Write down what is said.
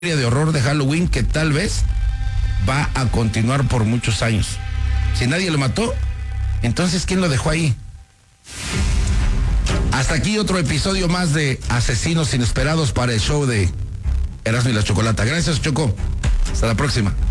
de horror de Halloween que tal vez va a continuar por muchos años. Si nadie lo mató, entonces ¿quién lo dejó ahí? Hasta aquí otro episodio más de Asesinos Inesperados para el show de Erasmo y la Chocolata. Gracias, Choco. Hasta la próxima.